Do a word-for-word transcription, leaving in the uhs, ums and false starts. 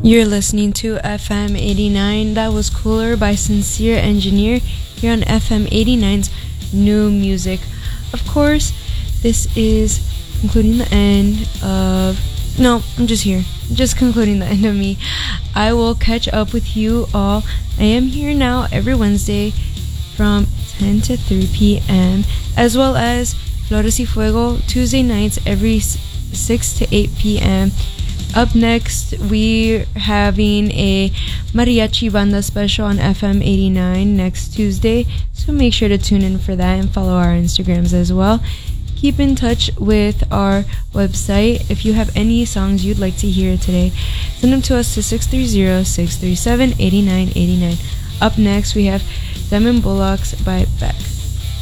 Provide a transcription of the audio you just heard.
You're listening to F M eighty-nine. That was Cooler by Sincere Engineer here on F M eighty-nine's New Music. Of course, this is concluding the end of... No, I'm just here. Just concluding the end of me. I will catch up with you all. I am here now every Wednesday from ten to three p.m. as well as Flores y Fuego Tuesday nights every six to eight p.m. Up next, we're having a Mariachi Banda special on F M eighty-nine next Tuesday, so make sure to tune in for that and follow our Instagrams as well. Keep in touch with our website. If you have any songs you'd like to hear today, send them to us to six three zero, six three seven, eight nine eight nine. Up next, we have Diamond Bullocks by Beck.